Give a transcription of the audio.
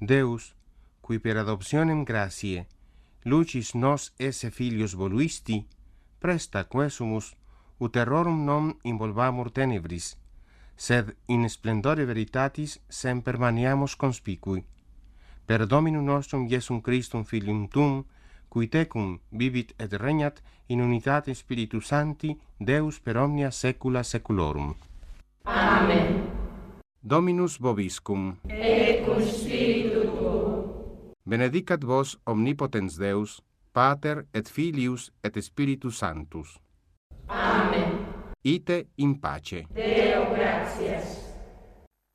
Deus, qui per adoptionem gratiae lucis nos esse filius voluisti, presta quesumus ut errorum non involvamur tenebris, sed in splendore veritatis semper maniamus conspicui. Per Dominum nostrum Iesum Christum Filium Tuum, qui tecum vivit et regnat in unitate Spiritus Sancti, Deus per omnia saecula saeculorum. Amen. Dominus vobiscum. Et cum spiritu tuo. Benedicat vos omnipotens Deus, Pater et Filius et Spiritus Sanctus. Amen. Ite in pace. Deo gratias.